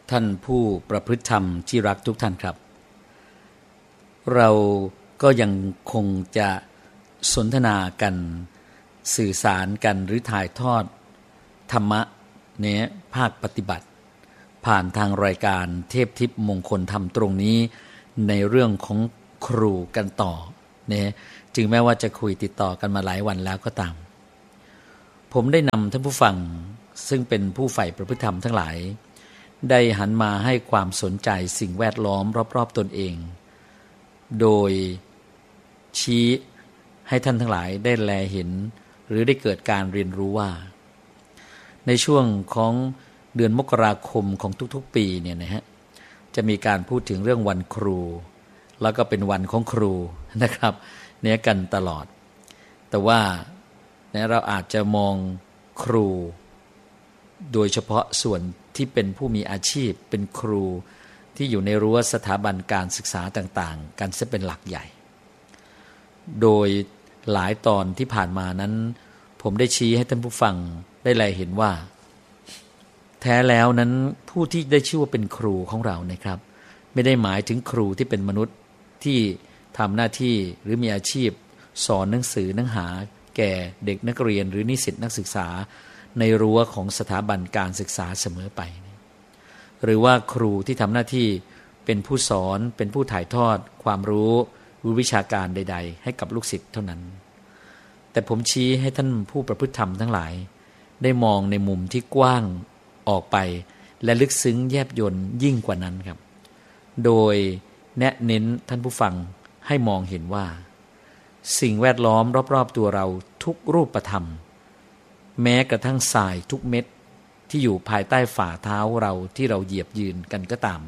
ท่านผู้ประพฤติธรรมที่รักทุกท่านครับเราก็ยังคงจะสนทนากันสื่อสารกันหรือถ่ายทอดธรรมะเนี่ยภาคปฏิบัติผ่านทางรายการเทพทิพย์มงคลธรรมตรงนี้ในเรื่องของครูกันต่อเนี่ยจึงแม้ว่าจะคุยติดต่อกันมาหลายวันแล้วก็ตามผมได้นำท่านผู้ฟังซึ่งเป็นผู้ใฝ่ประพฤติธรรมทั้งหลายได้หันมาให้ความสนใจสิ่งแวดล้อมรอบๆตนเองโดยชี้ให้ท่านทั้งหลายได้แลเห็นหรือได้เกิดการเรียนรู้ว่าในช่วงของเดือนมกราคมของทุกๆปีเนี่ยนะฮะจะมีการพูดถึงเรื่องวันครูแล้วก็เป็นวันของครูนะครับเนี่ยกันตลอดแต่ว่าเราอาจจะมองครูโดยเฉพาะส่วนที่เป็นผู้มีอาชีพเป็นครูที่อยู่ในรั้วสถาบันการศึกษาต่างๆกันซะเป็นหลักใหญ่โดยหลายตอนที่ผ่านมานั้นผมได้ชี้ให้ท่านผู้ฟังได้แลเห็นว่าแท้แล้วนั้นผู้ที่ได้ชื่อว่าเป็นครูของเรานะครับไม่ได้หมายถึงครูที่เป็นมนุษย์ที่ทำหน้าที่หรือมีอาชีพสอนหนังสือหนังหาแก่เด็กนักเรียนหรือนิสิตนักศึกษาในรั้วของสถาบันการศึกษาเสมอไปหรือว่าครูที่ทำหน้าที่เป็นผู้สอนเป็นผู้ถ่ายทอดความรู้วิชาการใดๆให้กับลูกศิษย์เท่านั้นแต่ผมชี้ให้ท่านผู้ประพฤติธรรมทั้งหลายได้มองในมุมที่กว้างออกไปและลึกซึ้งแยบยลยิ่งกว่านั้นครับโดยแนะเน้นท่านผู้ฟังให้มองเห็นว่าสิ่งแวดล้อมรอบๆตัวเราทุกรูปธรรมแม้กระทั่งทรายทุกเม็ดที่อยู่ภายใต้ฝ่าเท้าเราที่เราเหยียบยืนกันก็ตาม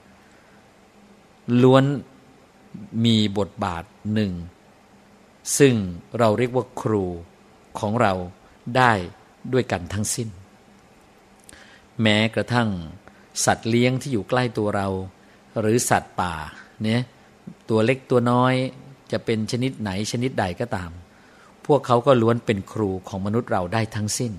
ล้วนมีบทบาทหนึ่งซึ่งเราเรียกว่าครูของเราได้ด้วยกันทั้งสิ้นแม้กระทั่งสัตว์เลี้ยงที่อยู่ใกล้ตัวเราหรือสัตว์ป่าเนี่ยตัวเล็กตัวน้อยจะเป็นชนิดไหนชนิดใดก็ตามพวกเขาก็ล้วนเป็นครูของมนุษย์เราได้ทั้งสิ้น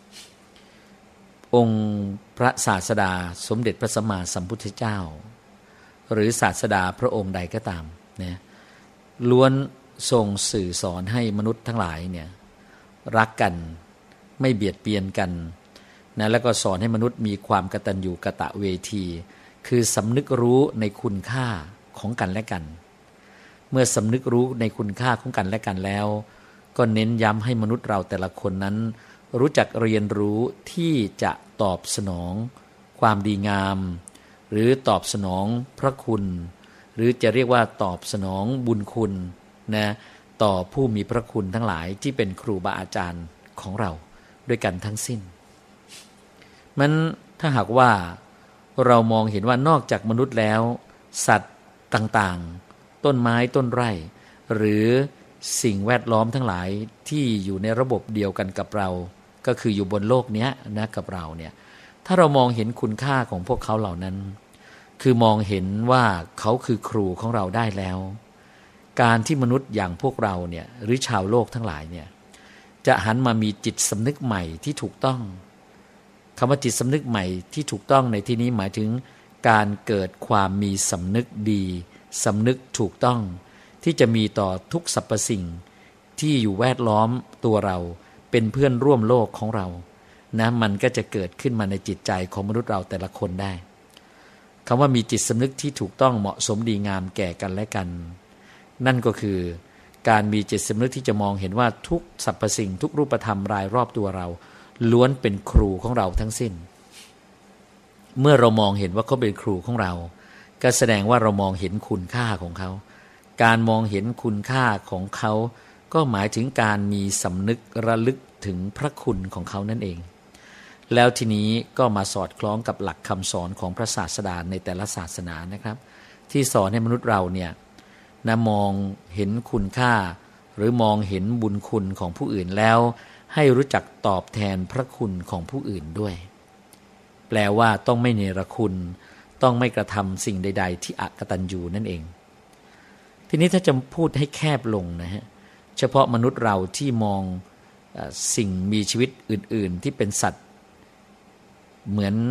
องค์พระศาสดาสมเด็จพระสัมมาสัมพุทธเจ้าหรือศาสดาพระองค์ใดก็ตามเนี่ยล้วนทรงสื่อสอนให้มนุษย์ทั้งหลายเนี่ยรักกันไม่เบียดเบียนกันนะแล้วก็สอนให้มนุษย์มีความกตัญญูกตเวทีคือสำนึกรู้ในคุณค่าของกันและกันเมื่อสำนึกรู้ในคุณค่าของกันและกันแล้วก็เน้นย้ำให้มนุษย์เราแต่ละคนนั้นรู้จักเรียนรู้ที่จะตอบสนองความดีงามหรือตอบสนองพระคุณหรือจะเรียกว่าตอบสนองบุญคุณนะต่อผู้มีพระคุณทั้งหลายที่เป็นครูบาอาจารย์ของเราด้วยกันทั้งสิ้นมันถ้าหากว่าเรามองเห็นว่านอกจากมนุษย์แล้วสัตว์ต่างๆต้นไม้ต้นไร่หรือสิ่งแวดล้อมทั้งหลายที่อยู่ในระบบเดียวกันกับเราก็คืออยู่บนโลกนี้นะกับเราเนี่ยถ้าเรามองเห็นคุณค่าของพวกเขาเหล่านั้นคือมองเห็นว่าเขาคือครูของเราได้แล้วการที่มนุษย์อย่างพวกเราเนี่ยหรือชาวโลกทั้งหลายเนี่ยจะหันมามีจิตสำนึกใหม่ที่ถูกต้องคำว่าจิตสำนึกใหม่ที่ถูกต้องในที่นี้หมายถึงการเกิดความมีสำนึกดีสำนึกถูกต้องที่จะมีต่อทุกสรรพสิ่งที่อยู่แวดล้อมตัวเราเป็นเพื่อนร่วมโลกของเรานะมันก็จะเกิดขึ้นมาในจิตใจของมนุษย์เราแต่ละคนได้คำว่ามีจิตสำนึกที่ถูกต้องเหมาะสมดีงามแก่กันและกันนั่นก็คือการมีจิตสำนึกที่จะมองเห็นว่าทุกสรรพสิ่งทุกรูปธรรมรายรอบตัวเราล้วนเป็นครูของเราทั้งสิ้นเมื่อเรามองเห็นว่าเขาเป็นครูของเราก็แสดงว่าเรามองเห็นคุณค่าของเขาการมองเห็นคุณค่าของเขาก็หมายถึงการมีสำนึกระลึกถึงพระคุณของเขานั่นเองแล้วทีนี้ก็มาสอดคล้องกับหลักคำสอนของพระศาสดาในแต่ละศาสนานะครับที่สอนให้มนุษย์เราเนี่ยนะมองเห็นคุณค่าหรือมองเห็นบุญคุณของผู้อื่นแล้วให้รู้จักตอบแทนพระคุณของผู้อื่นด้วยแปลว่าต้องไม่เนรคุณต้องไม่กระทำสิ่งใดๆที่อกตัญญูนั่นเองทีนี้ถ้าจะพูดให้แคบลงนะฮะเฉพาะมนุษย์เราที่มองสิ่งมีชีวิตอื่นๆที่เป็นสัตว์เหมือน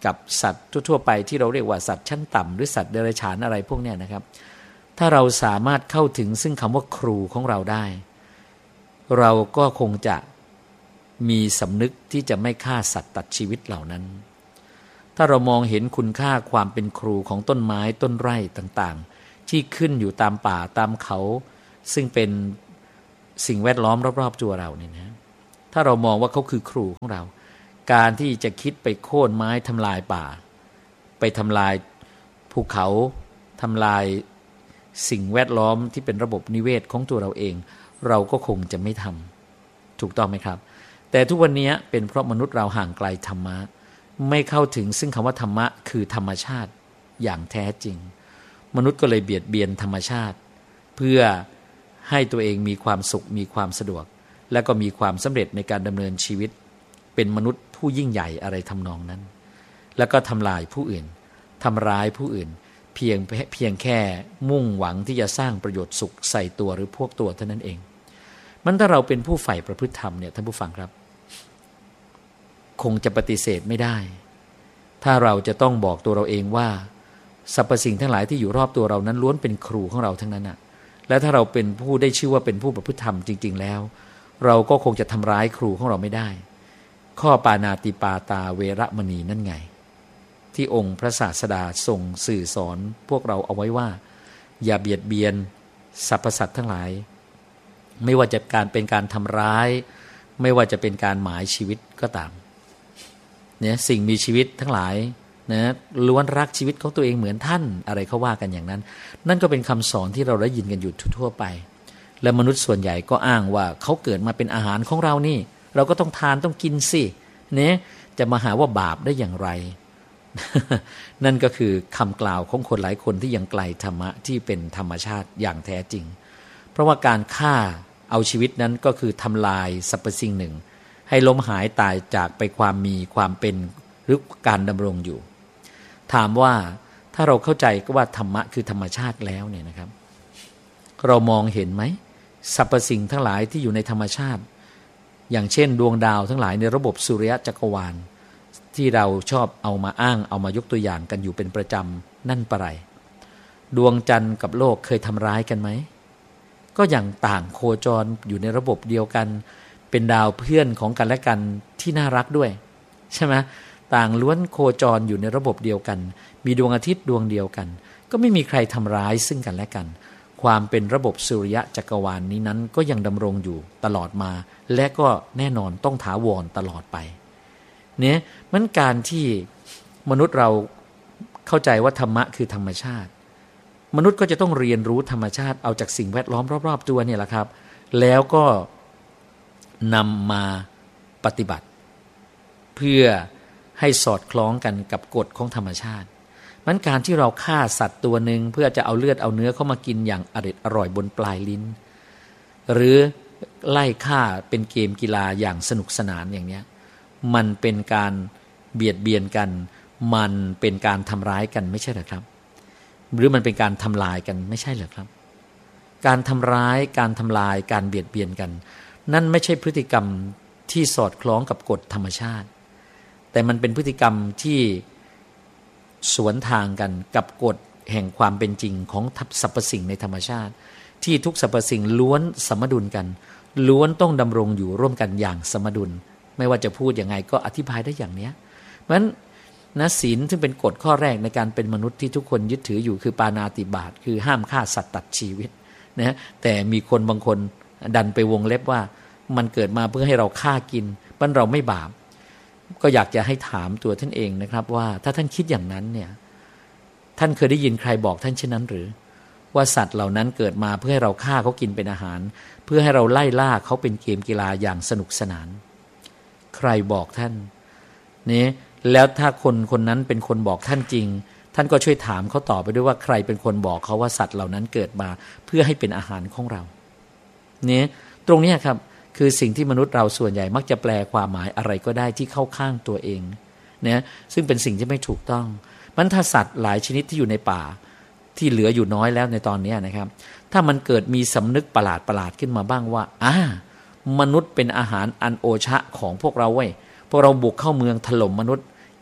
กับสัตว์ทั่วๆไปที่เราเรียกว่าสัตว์ชั้นต่ำหรือสัตว์เดรัจฉานอะไรพวกนี้นะครับถ้าเราสามารถเข้าถึงซึ่งคำว่าครูของเราได้เราก็คงจะมีสำนึกที่จะไม่ฆ่าสัตว์ตัดชีวิตเหล่านั้นถ้าเรามองเห็นคุณค่าความเป็นครูของต้นไม้ต้นไร่ต่างๆที่ขึ้นอยู่ตามป่าตามเขาซึ่งเป็นสิ่งแวดล้อมรอบๆตัวเราเนี่ยนะถ้าเรามองว่าเขาคือครูของเราการที่จะคิดไปโค่นไม้ทำลายป่าไปทำลายภูเขาทำลายสิ่งแวดล้อมที่เป็นระบบนิเวศของตัวเราเองเราก็คงจะไม่ทำถูกต้องไหมครับแต่ทุกวันนี้เป็นเพราะมนุษย์เราห่างไกลธรรมะไม่เข้าถึงซึ่งคำว่าธรรมะคือธรรมชาติอย่างแท้จริงมนุษย์ก็เลยเบียดเบียนธรรมชาติเพื่อให้ตัวเองมีความสุขมีความสะดวกและก็มีความสำเร็จในการดำเนินชีวิตเป็นมนุษย์ผู้ยิ่งใหญ่อะไรทำนองนั้นแล้วก็ทำลายผู้อื่นทำร้ายผู้อื่นเพียงแค่มุ่งหวังที่จะสร้างประโยชน์สุขใส่ตัวหรือพวกตัวเท่านั้นเองมันถ้าเราเป็นผู้ใฝ่ประพฤติธรรมเนี่ยท่านผู้ฟังครับคงจะปฏิเสธไม่ได้ถ้าเราจะต้องบอกตัวเราเองว่าสรรพสิ่งทั้งหลายที่อยู่รอบตัวเรานั้นล้วนเป็นครูของเราทั้งนั้นน่ะและถ้าเราเป็นผู้ได้ชื่อว่าเป็นผู้ประพฤติธรรมจริงๆแล้วเราก็คงจะทำร้ายครูของเราไม่ได้ข้อปาณาติปาตาเวรมณีนั่นไงที่องค์พระศาสดาทรงสื่อสอนพวกเราเอาไว้ว่าอย่าเบียดเบียนสรรพสัตว์ทั้งหลายไม่ว่าจะเป็นการทำร้ายไม่ว่าจะเป็นการหมายชีวิตก็ตามเนี่ยสิ่งมีชีวิตทั้งหลายนะล้วนรักชีวิตของตัวเองเหมือนท่านอะไรเขาว่ากันอย่างนั้นนั่นก็เป็นคำสอนที่เราได้ยินกันอยู่ทั่วไปและมนุษย์ส่วนใหญ่ก็อ้างว่าเขาเกิดมาเป็นอาหารของเรานี่เราก็ต้องทานต้องกินสิเนี่ยจะมาหาว่าบาปได้อย่างไร นั่นก็คือคำกล่าวของคนหลายคนที่ยังไกลธรรมะที่เป็นธรรมชาติอย่างแท้จริงเพราะว่าการฆ่าเอาชีวิตนั้นก็คือทำลายสรรพสิ่งหนึ่งให้ล้มหายตายจากไปความมีความเป็นหรือการดำรงอยู่ถามว่าถ้าเราเข้าใจก็ว่าธรรมะคือธรรมชาติแล้วเนี่ยนะครับเรามองเห็นไหมสรรพสิ่งทั้งหลายที่อยู่ในธรรมชาติอย่างเช่นดวงดาวทั้งหลายในระบบสุริยะจักรวาลที่เราชอบเอามาอ้างเอามายกตัวอย่างกันอยู่เป็นประจำนั่นปะไรดวงจันทร์กับโลกเคยทำร้ายกันไหมก็อย่างต่างโคจรอยู่ในระบบเดียวกันเป็นดาวเพื่อนของกันและกันที่น่ารักด้วยใช่ไหมต่างล้วนโคจรอยู่ในระบบเดียวกันมีดวงอาทิตย์ดวงเดียวกันก็ไม่มีใครทำร้ายซึ่งกันและกันความเป็นระบบสุริยะจักรวาลนี้นั้นก็ยังดำรงอยู่ตลอดมาและก็แน่นอนต้องถาวรตลอดไปเนี่ยมันการที่มนุษย์เราเข้าใจว่าธรรมะคือธรรมชาติมนุษย์ก็จะต้องเรียนรู้ธรรมชาติเอาจากสิ่งแวดล้อมรอบๆตัวเนี่ยแหละครับแล้วก็นำมาปฏิบัติเพื่อให้สอดคล้องกันกับกฎของธรรมชาติมันการที่เราฆ่าสัตว์ตัวหนึ่งเพื่อจะเอาเลือดเอาเนื้อเข้ามากินอย่างอร่อยบนปลายลิ้นหรือไล่ฆ่าเป็นเกมกีฬาอย่างสนุกสนานอย่างนี้มันเป็นการเบียดเบียนกันมันเป็นการทำร้ายกันไม่ใช่หรือครับหรือมันเป็นการทำลายกันไม่ใช่หรือครับการทำร้ายการทำลายการเบียดเบียนกันนั่นไม่ใช่พฤติกรรมที่สอดคล้องกับกฎธรรมชาติแต่มันเป็นพฤติกรรมที่สวนทางกันกับกฎแห่งความเป็นจริงของสรรพสิ่งในธรรมชาติที่ทุกสรรพสิ่งล้วนสมดุลกันล้วนต้องดำรงอยู่ร่วมกันอย่างสมดุลไม่ว่าจะพูดยังไงก็อธิบายได้อย่างนี้เพราะฉะนั้นนะศีลซึ่งเป็นกฎข้อแรกในการเป็นมนุษย์ที่ทุกคนยึดถืออยู่คือปาณาติบาตคือห้ามฆ่าสัตว์ตัดชีวิตนะแต่มีคนบางคนดันไปวงเล็บว่ามันเกิดมาเพื่อให้เราฆ่ากินมันเราไม่บาปก็อยากจะให้ถามตัวท่านเองนะครับว่าถ้าท่านคิดอย่างนั้นเนี่ยท่านเคยได้ยินใครบอกท่านเช่นนั้นหรือว่าสัตว์เหล่านั้นเกิดมาเพื่อให้เราฆ่าเขากินเป็นอาหารเพื่อให้เราไล่ล่าเขาเป็นเกมกีฬาอย่างสนุกสนานใครบอกท่านนี่แล้วถ้าคนนั้นเป็นคนบอกท่านจริงท่านก็ช่วยถามเขาต่อไปด้วยว่าใครเป็นคนบอกเขาว่าสัตว์เหล่านั้นเกิดมาเพื่อให้เป็นอาหารของเราเนี่ยตรงนี้ครับคือสิ่งที่มนุษย์เราส่วนใหญ่มักจะแปลความหมายอะไรก็ได้ที่เข้าข้างตัวเองเนี่ยซึ่งเป็นสิ่งที่ไม่ถูกต้องมันถ้าสัตว์หลายชนิดที่อยู่ในป่าที่เหลืออยู่น้อยแล้วในตอนนี้นะครับถ้ามันเกิดมีสำนึกประหลาดขึ้นมาบ้างว่ามนุษย์เป็นอาหารอันโอชะของพวกเราเว้ยพวกเราบุกเข้าเมืองถล่มมนุษย์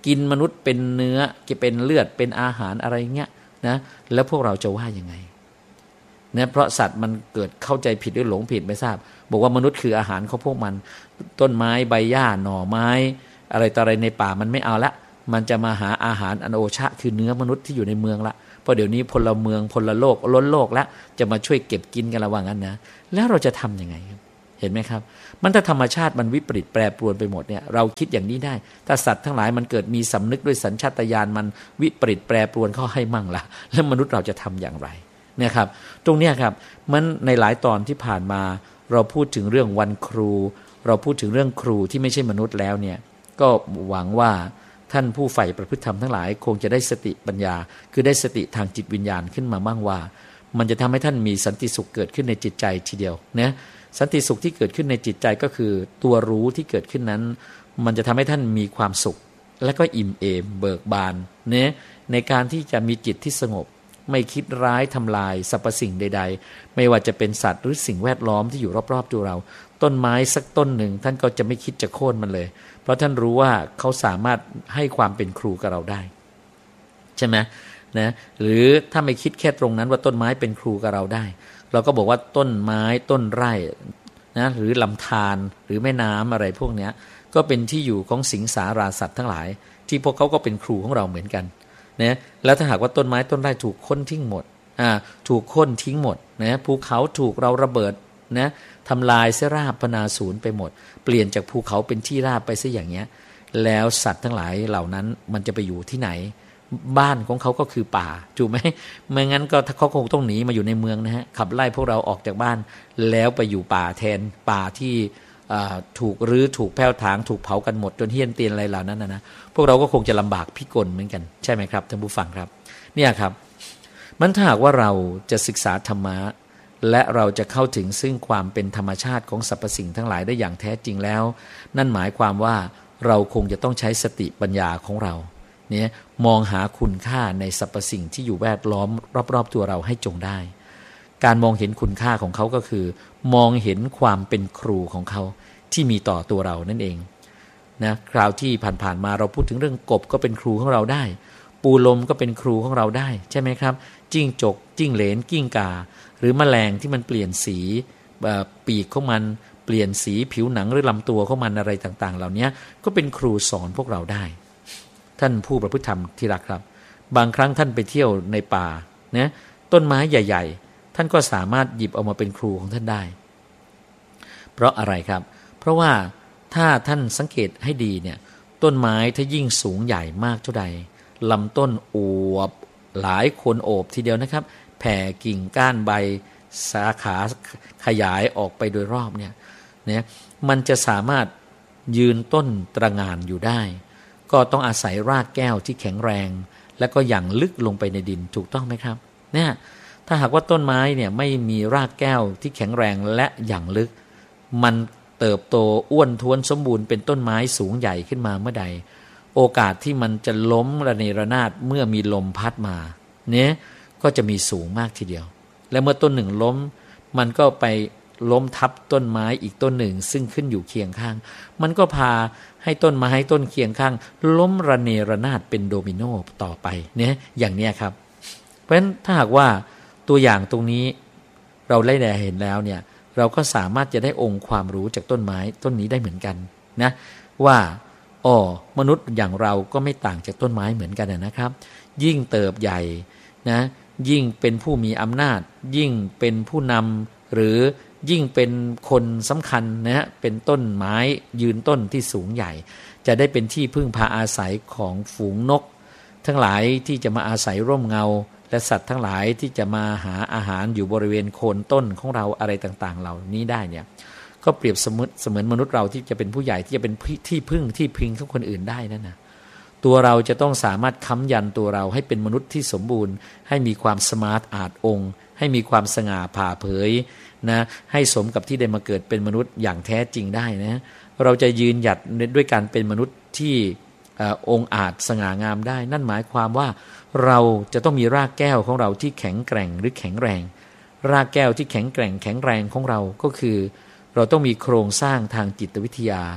กินมนุษย์เป็นเนื้อเป็นเลือดเป็นอาหารอะไรเงี้ยนะแล้วพวกเราจะว่ายังไงนะเพราะสัตว์มันเกิดเข้าใจผิดหรือหลงผิดไม่ทราบบอกว่ามนุษย์คืออาหารของพวกมันต้นไม้ใบหญ้าหน่อไม้อะไรต่ออะไรในป่ามันไม่เอาละมันจะมาหาอาหารอันโอชะคือเนื้อมนุษย์ที่อยู่ในเมืองละเพราะเดี๋ยวนี้พลเมืองพลโลกล้นโลกแล้วจะมาช่วยเก็บกินกันระหว่างนั้นนะแล้วเราจะทำยังไงเห็นไหมครับมันถ้าธรรมชาติมันวิปริตแปรปรวนไปหมดเนี่ยเราคิดอย่างนี้ได้ถ้าสัตว์ทั้งหลายมันเกิดมีสำนึกด้วยสัญชาตญาณมันวิปริตแปรปรวนเข้าให้มั่งละแล้วมนุษย์เราจะทำอย่างไรเนี่ยครับตรงเนี้ยครับมันในหลายตอนที่ผ่านมาเราพูดถึงเรื่องวันครูเราพูดถึงเรื่องครูที่ไม่ใช่มนุษย์แล้วเนี่ยก็หวังว่าท่านผู้ใฝ่ประพฤติธรรมทั้งหลายคงจะได้สติปัญญาคือได้สติทางจิตวิญญาณขึ้นมาบ้างว่ามันจะทำให้ท่านมีสันติสุขเกิดขึ้นในจิตใจทีเดียวนะสันติสุขที่เกิดขึ้นในจิตใจก็คือตัวรู้ที่เกิดขึ้นนั้นมันจะทำให้ท่านมีความสุขและก็อิ่มเอมเบิกบานเนี่ยในการที่จะมีจิตที่สงบไม่คิดร้ายทำลายสรรพสิ่งใดๆไม่ว่าจะเป็นสัตว์หรือสิ่งแวดล้อมที่อยู่รอบๆตัวเราต้นไม้สักต้นหนึ่งท่านก็จะไม่คิดจะโค่นมันเลยเพราะท่านรู้ว่าเขาสามารถให้ความเป็นครูกับเราได้ใช่ไหมนะหรือถ้าไม่คิดแค่ตรงนั้นว่าต้นไม้เป็นครูกับเราได้เราก็บอกว่าต้นไม้ต้นไร่นะหรือลำธารหรือแม่น้ำอะไรพวกนี้ก็เป็นที่อยู่ของสิงสาราสัตว์ทั้งหลายที่พวกเขาก็เป็นครูของเราเหมือนกันนะแล้วถ้าหากว่าต้นไม้ต้นไร่ถูกค้นทิ้งหมดถูกค้นทิ้งหมดนะภูเขาถูกเราระเบิดนะทำลายเสียราบพนาศูนย์ไปหมดเปลี่ยนจากภูเขาเป็นที่ราบไปซะอย่างเงี้ยแล้วสัตว์ทั้งหลายเหล่านั้นมันจะไปอยู่ที่ไหนบ้านของเขาก็คือป่าถูกไหมไม่งั้นก็เขาคงต้องหนีมาอยู่ในเมืองนะฮะขับไล่พวกเราออกจากบ้านแล้วไปอยู่ป่าแทนป่าที่ถูกรื้อถูกแผ่วถางถูกเผากันหมดจนเหี้ยนเตียนอะไรเหล่านั้นนะพวกเราก็คงจะลำบากพิกลเหมือนกันใช่ไหมครับท่านผู้ฟังครับเนี่ยครับมันถ้าหากว่าเราจะศึกษาธรรมะและเราจะเข้าถึงซึ่งความเป็นธรรมชาติของสรรพสิ่งทั้งหลายได้อย่างแท้จริงแล้วนั่นหมายความว่าเราคงจะต้องใช้สติปัญญาของเราเนี่ยมองหาคุณค่าในสรรพสิ่งที่อยู่แวดล้อมรอบๆตัวเราให้จงได้การมองเห็นคุณค่าของเขาก็คือมองเห็นความเป็นครูของเขาที่มีต่อตัวเรานั่นเองนะคราวที่ผ่านๆมาเราพูดถึงเรื่องกบก็เป็นครูของเราได้ปูลมก็เป็นครูของเราได้ใช่ไหมครับจิ้งจกจิ้งเหลนกิ้งก่าหรือแมลงที่มันเปลี่ยนสีปีกของมันเปลี่ยนสีผิวหนังหรือลำตัวของมันอะไรต่างๆเหล่านี้ก็เป็นครูสอนพวกเราได้ท่านผู้ประพฤติธรรมที่รักครับบางครั้งท่านไปเที่ยวในป่านะต้นไม้ใหญ่ๆท่านก็สามารถหยิบเอามาเป็นครูของท่านได้เพราะอะไรครับเพราะว่าถ้าท่านสังเกตให้ดีเนี่ยต้นไม้ถ้ายิ่งสูงใหญ่มากเท่าใดลำต้นอวบหลายคนโอบทีเดียวนะครับแผ่กิ่งก้านใบสาขาขยายออกไปโดยรอบเนี่ยมันจะสามารถยืนต้นตระหง่านอยู่ได้ก็ต้องอาศัยรากแก้วที่แข็งแรงและก็หยั่งลึกลงไปในดินถูกต้องไหมครับเนี่ยถ้าหากว่าต้นไม้เนี่ยไม่มีรากแก้วที่แข็งแรงและหยั่งลึกมันเติบโตอ้วนท้วนสมบูรณ์เป็นต้นไม้สูงใหญ่ขึ้นมาเมื่อใดโอกาสที่มันจะล้มระเนระนาดเมื่อมีลมพัดมาเนี่ยก็จะมีสูงมากทีเดียวและเมื่อต้นหนึ่งล้มมันก็ไปล้มทับต้นไม้อีกต้นหนึ่งซึ่งขึ้นอยู่เคียงข้างมันก็พาให้ต้นไม้ต้นเคียงข้างล้มระเนระนาดเป็นโดมิโนต่อไปเนี่ยอย่างนี้ครับเพราะฉะนั้นถ้าหากว่าตัวอย่างตรงนี้เราได้เห็นแล้วเนี่ยเราก็สามารถจะได้องค์ความรู้จากต้นไม้ต้นนี้ได้เหมือนกันนะว่ามนุษย์อย่างเราก็ไม่ต่างจากต้นไม้เหมือนกันนะครับยิ่งเติบใหญ่นะยิ่งเป็นผู้มีอำนาจยิ่งเป็นผู้นำหรือยิ่งเป็นคนสำคัญนะฮะเป็นต้นไม้ยืนต้นที่สูงใหญ่จะได้เป็นที่พึ่งพาอาศัยของฝูงนกทั้งหลายที่จะมาอาศัยร่มเงาและสัตว์ทั้งหลายที่จะมาหาอาหารอยู่บริเวณโคนต้นของเราอะไรต่างๆเหล่านี้ได้เนี่ยก็เปรียบเสมือนมนุษย์เราที่จะเป็นผู้ใหญ่ที่จะเป็นที่พึ่งที่พิงของคนอื่นได้นั่นนะตัวเราจะต้องสามารถค้ำยันตัวเราให้เป็นมนุษย์ที่สมบูรณ์ให้มีความสมาร์ทอาจองค์ให้มีความสง่าผ่าเผยนะให้สมกับที่ได้มาเกิดเป็นมนุษย์อย่างแท้จริงได้นะเราจะยืนหยัดด้วยการเป็นมนุษย์ที่องค์อาจสง่างามได้นั่นหมายความว่าเราจะต้องมีรากแก้วของเราที่แข็งแกร่งหรือแข็งแรงรากแก้วที่แข็งแกร่งแข็งแรงของเราก็คือเราต้องมีโครงสร้างทางจิตวิทยา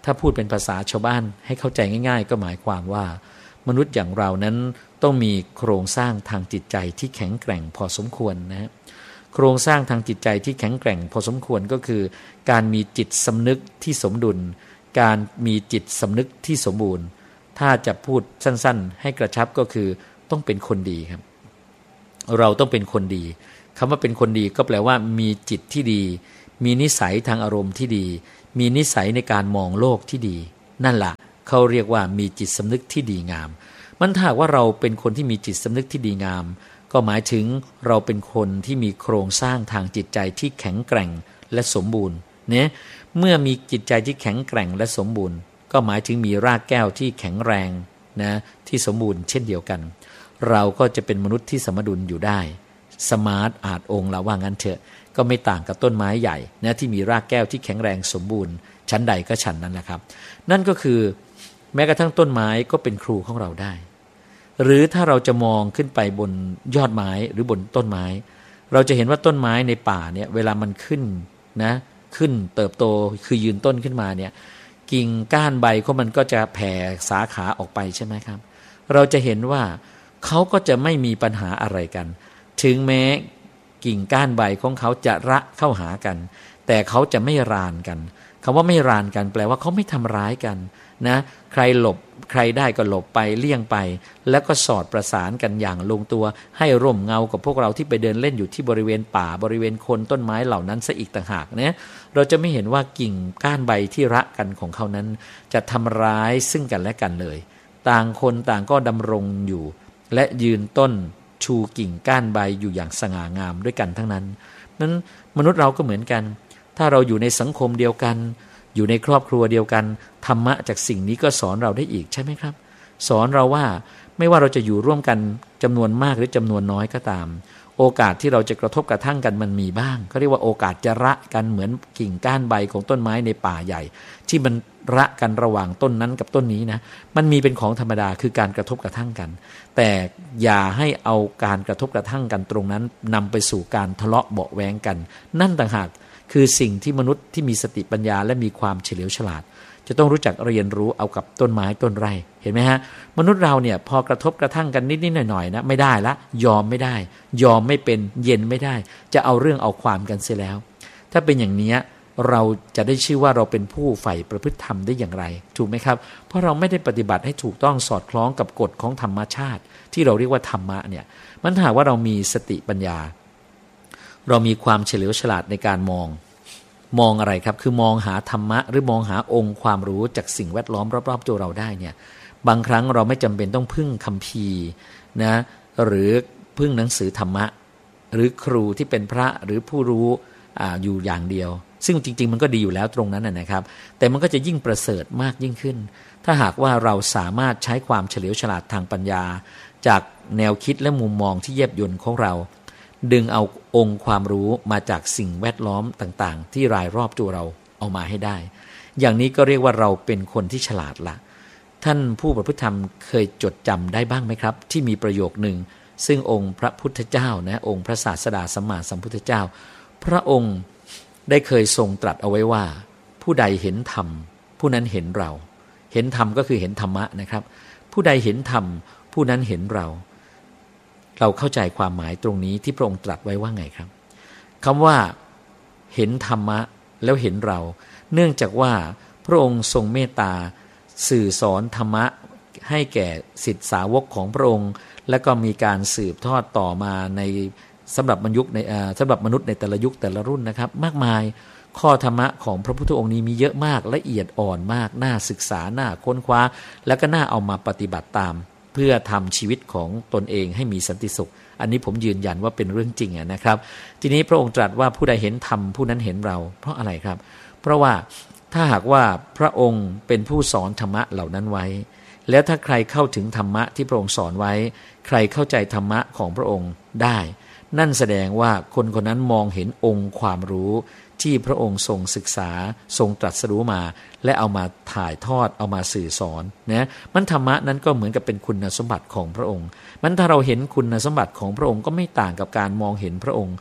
ถ้าพูดเป็นภาษาชาวบ้านให้เข้าใจง่ายๆก็หมายความว่ามนุษย์อย่างเรานั้นต้องมีโครงสร้างทางจิตใจที่แข็งแกร่งพอสมควรนะโครงสร้างทางจิตใจที่แข็งแกร่งพอสมควรก็คือการมีจิตสำนึกที่สมดุลการมีจิตสำนึกที่สมบูรณ์ถ้าจะพูดสั้นๆให้กระชับก็คือต้องเป็นคนดีครับเราต้องเป็นคนดีคำว่าเป็นคนดีก็แปลว่ามีจิตที่ดีมีนิสัยทางอารมณ์ที่ดีมีนิสัยในการมองโลกที่ดีนั่นล่ะเขาเรียกว่ามีจิตสำนึกที่ดีงามมันถ้าว่าเราเป็นคนที่มีจิตสำนึกที่ดีงามก็หมายถึงเราเป็นคนที่มีโครงสร้างทางจิตใจที่แข็งแกร่งและสมบูรณ์เนี่ยเมื่อมีจิตใจที่แข็งแกร่งและสมบูรณ์ก็หมายถึงมีรากแก้วที่แข็งแรงนะที่สมบูรณ์เช่นเดียวกันเราก็จะเป็นมนุษย์ที่สมดุลอยู่ได้สมาร์ทอาจองค์ละว่างั้นเถอะก็ไม่ต่างกับต้นไม้ใหญ่นะที่มีรากแก้วที่แข็งแรงสมบูรณ์ชั้นใดก็ชั้นนั้นแหละครับนั่นก็คือแม้กระทั่งต้นไม้ก็เป็นครูของเราได้หรือถ้าเราจะมองขึ้นไปบนยอดไม้หรือบนต้นไม้เราจะเห็นว่าต้นไม้ในป่าเนี่ยเวลามันขึ้นนะขึ้นเติบโตคือยืนต้นขึ้นมาเนี่ยกิ่งก้านใบของมันก็จะแผ่สาขาออกไปใช่ไหมครับเราจะเห็นว่าเขาก็จะไม่มีปัญหาอะไรกันถึงแม้กิ่งก้านใบของเขาจะระเข้าหากันแต่เขาจะไม่รานกันคำว่าไม่รานกันแปลว่าเขาไม่ทำร้ายกันนะใครหลบใครได้ก็หลบไปเลี่ยงไปแล้วก็สอดประสานกันอย่างลงตัวให้ร่มเงากับพวกเราที่ไปเดินเล่นอยู่ที่บริเวณป่าบริเวณโคนต้นไม้เหล่านั้นซะอีกต่างหากเนี่ยเราจะไม่เห็นว่ากิ่งก้านใบที่ระกันของเขานั้นจะทำร้ายซึ่งกันและกันเลยต่างคนต่างก็ดำรงอยู่และยืนต้นชูกิ่งก้านใบอยู่อย่างสง่างามด้วยกันทั้งนั้นนั้นมนุษย์เราก็เหมือนกันถ้าเราอยู่ในสังคมเดียวกันอยู่ในครอบครัวเดียวกันธรรมะจากสิ่งนี้ก็สอนเราได้อีกใช่ไหมครับสอนเราว่าไม่ว่าเราจะอยู่ร่วมกันจำนวนมากหรือจำนวนน้อยก็ตามโอกาสที่เราจะกระทบกระทั่งกันมันมีบ้างเขาเรียกว่าโอกาสจะระกันเหมือนกิ่งก้านใบของต้นไม้ในป่าใหญ่ที่มันระกันระหว่างต้นนั้นกับต้นนี้นะมันมีเป็นของธรรมดาคือการกระทบกระทั่งกันแต่อย่าให้เอาการกระทบกระทั่งกันตรงนั้นนำไปสู่การทะเลาะเบาะแว้งกันนั่นต่างหากคือสิ่งที่มนุษย์ที่มีสติปัญญาและมีความเฉลียวฉลาดจะต้องรู้จักเรียนรู้เอากับต้นไม้ต้นไร่เห็นไหมฮะมนุษย์เราเนี่ยพอกระทบกระทั่งกันนิดๆหน่อยๆนะไม่ได้ละยอมไม่ได้ยอมไม่เป็นเย็นไม่ได้จะเอาเรื่องเอาความกันเสียแล้วถ้าเป็นอย่างนี้เราจะได้ชื่อว่าเราเป็นผู้ใฝ่ประพฤติธรรมได้อย่างไรถูกไหมครับเพราะเราไม่ได้ปฏิบัติให้ถูกต้องสอดคล้องกับกฎของธรรมชาติที่เราเรียกว่าธรรมะเนี่ยมันหากว่าเรามีสติปัญญาเรามีความเฉลียวฉลาดในการมองอะไรครับคือมองหาธรรมะหรือมองหาองค์ความรู้จากสิ่งแวดล้อมรอบๆตัวเราได้เนี่ยบางครั้งเราไม่จำเป็นต้องพึ่งคัมภีร์นะหรือพึ่งหนังสือธรรมะหรือครูที่เป็นพระหรือผู้รู้อยู่อย่างเดียวซึ่งจริงๆมันก็ดีอยู่แล้วตรงนั้นนะครับแต่มันก็จะยิ่งประเสริฐมากยิ่งขึ้นถ้าหากว่าเราสามารถใช้ความเฉลียวฉลาดทางปัญญาจากแนวคิดและมุมมองที่แยบยลของเราดึงเอาองค์ความรู้มาจากสิ่งแวดล้อมต่างๆที่รายรอบตัวเราเอามาให้ได้อย่างนี้ก็เรียกว่าเราเป็นคนที่ฉลาดละท่านผู้ประพฤติธรรมเคยจดจำได้บ้างไหมครับที่มีประโยคนึงซึ่งองค์พระพุทธเจ้านะองค์พระศาสดาสัมมาสัมพุทธเจ้าพระองค์ได้เคยทรงตรัสเอาไว้ว่าผู้ใดเห็นธรรมผู้นั้นเห็นเราเห็นธรรมก็คือเห็นธรรมะนะครับผู้ใดเห็นธรรมผู้นั้นเห็นเราเข้าใจความหมายตรงนี้ที่พระองค์ตรัสไว้ว่าไงครับคำว่าเห็นธรรมะแล้วเห็นเราเนื่องจากว่าพระองค์ทรงเมตตาสื่อสอนธรรมะให้แก่ศิษย์สาวกของพระองค์และก็มีการสืบทอดต่อมาในสำหรับมนุษย์ในแต่ละยุคแต่ละรุ่นนะครับมากมายข้อธรรมะของพระพุทธองค์นี้มีเยอะมากละเอียดอ่อนมากน่าศึกษาน่าค้นคว้าแล้วก็น่าเอามาปฏิบัติตามเพื่อทำชีวิตของตนเองให้มีสันติสุขอันนี้ผมยืนยันว่าเป็นเรื่องจริงนะครับทีนี้พระองค์ตรัสว่าผู้ใดเห็นธรรมผู้นั้นเห็นเราเพราะอะไรครับเพราะว่าถ้าหากว่าพระองค์เป็นผู้สอนธรรมะเหล่านั้นไว้แล้วถ้าใครเข้าถึงธรรมะที่พระองค์สอนไว้ใครเข้าใจธรรมะของพระองค์ได้นั่นแสดงว่าคนคนนั้นมองเห็นองค์ความรู้ที่พระองค์ทรงศึกษาทรงตรัสรู้มาและเอามาถ่ายทอดเอามาสื่อสอนนะมันธรรมะนั้นก็เหมือนกับเป็นคุณสมบัติของพระองค์มันถ้าเราเห็นคุณสมบัติของพระองค์ก็ไม่ต่างกับการมองเห็นพระองค์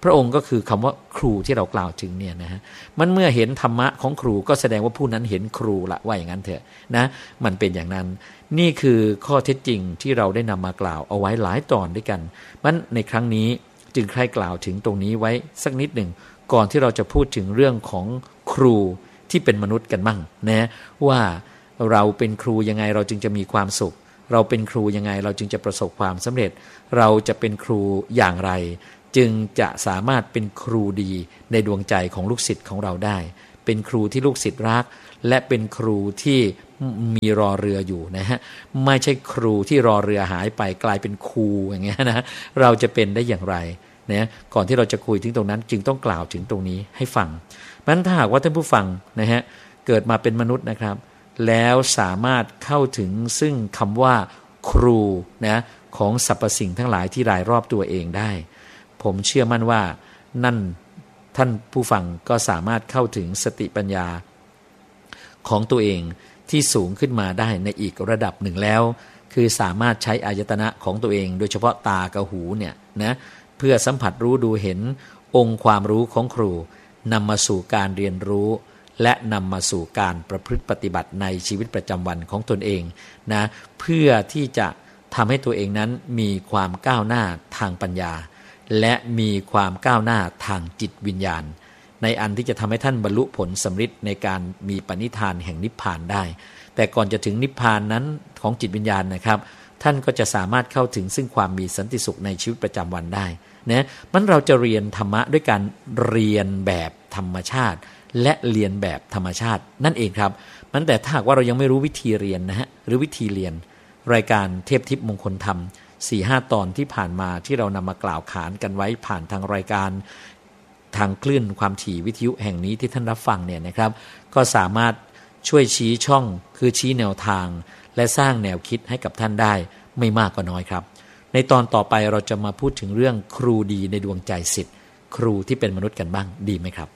พระองค์ก็คือคำว่าครูที่เรากล่าวถึงเนี่ยนะฮะมันเมื่อเห็นธรรมะของครูก็แสดงว่าผู้นั้นเห็นครูละว่าอย่างนั้นเถอะนะมันเป็นอย่างนั้นนี่คือข้อเท็จจริงที่เราได้นำมากล่าวเอาไว้หลายตอนด้วยกันมันในครั้งนี้จึงใคร่กล่าวถึงตรงนี้ไว้สักนิดหนึ่งก่อนที่เราจะพูดถึงเรื่องของครูที่เป็นมนุษย์กันมั่งนะว่าเราเป็นครูยังไงเราจึงจะมีความสุขเราเป็นครูยังไงเราจึงจะประสบความสำเร็จเราจะเป็นครูอย่างไรจึงจะสามารถเป็นครูดีในดวงใจของลูกศิษย์ของเราได้เป็นครูที่ลูกศิษย์รักและเป็นครูที่มีรอเรืออยู่นะฮะไม่ใช่ครูที่รอเรือหายไปกลายเป็นครูอย่างเงี้ยนะเราจะเป็นได้อย่างไรนะก่อนที่เราจะคุยถึงตรงนั้นจึงต้องกล่าวถึงตรงนี้ให้ฟังงั้นถ้าหากว่าท่านผู้ฟังนะฮะเกิดมาเป็นมนุษย์นะครับแล้วสามารถเข้าถึงซึ่งคำว่าครูนะของสรรพสิ่งทั้งหลายที่รายรอบตัวเองได้ผมเชื่อมั่นว่านั่นท่านผู้ฟังก็สามารถเข้าถึงสติปัญญาของตัวเองที่สูงขึ้นมาได้ในอีกระดับหนึ่งแล้วคือสามารถใช้อายตนะของตัวเองโดยเฉพาะตากับหูเนี่ยนะเพื่อสัมผัสรู้ดูเห็นองค์ความรู้ของครูนำมาสู่การเรียนรู้และนำมาสู่การประพฤติปฏิบัติในชีวิตประจำวันของตนเองนะเพื่อที่จะทำให้ตัวเองนั้นมีความก้าวหน้าทางปัญญาและมีความก้าวหน้าทางจิตวิญญาณในอันที่จะทำให้ท่านบรรลุผลสำเร็จในการมีปณิธานแห่งนิพพานได้แต่ก่อนจะถึงนิพพานนั้นของจิตวิญญาณนะครับท่านก็จะสามารถเข้าถึงซึ่งความมีสันติสุขในชีวิตประจำวันได้นะมันเราจะเรียนธรรมะด้วยการเรียนแบบธรรมชาติและเรียนแบบธรรมชาตินั่นเองครับมันแต่ถ้าหากว่าเรายังไม่รู้วิธีเรียนนะฮะหรือวิธีเรียนรายการเทพทิพย์มงคลธรรม 4-5 ตอนที่ผ่านมาที่เรานำมากล่าวขานกันไว้ผ่านทางรายการทางคลื่นความถี่วิทยุแห่งนี้ที่ท่านรับฟังเนี่ยนะครับก็สามารถช่วยชี้ช่องคือชี้แนวทางและสร้างแนวคิดให้กับท่านได้ไม่มากก็น้อยครับในตอนต่อไปเราจะมาพูดถึงเรื่องครูดีในดวงใจศิษย์ครูที่เป็นมนุษย์กันบ้างดีไหมครับ